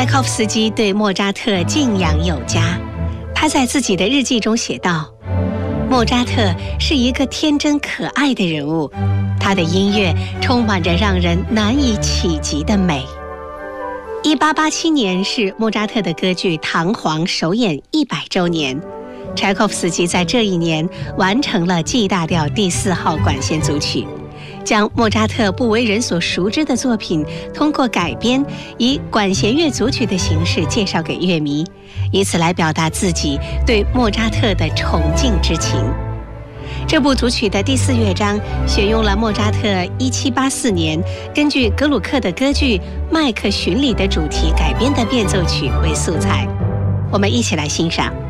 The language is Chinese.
柴可夫斯基对莫扎特敬仰有加，他在自己的日记中写道：莫扎特是一个天真可爱的人物，他的音乐充满着让人难以企及的美。1887年是莫扎特的歌剧《唐璜》首演100周年，柴可夫斯基在这一年完成了 G 大调第4号管弦组曲，将莫扎特不为人所熟知的作品通过改编，以管弦乐组曲的形式介绍给乐迷，以此来表达自己对莫扎特的崇敬之情。这部组曲的第4乐章选用了莫扎特1784年根据格鲁克的歌剧《麦克巡礼》的主题改编的变奏曲为素材，我们一起来欣赏。